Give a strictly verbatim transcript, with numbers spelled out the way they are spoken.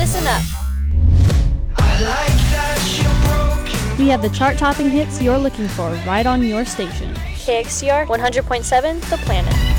Listen up. We have the chart-topping hits you're looking for right on your station. K X C R one hundred point seven, The Planet.